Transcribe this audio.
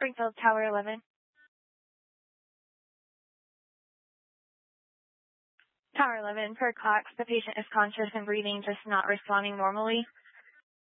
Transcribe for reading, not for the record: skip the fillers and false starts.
Springfield Tower 11. Tower 11, per Cox, the patient is conscious and breathing, just not responding normally.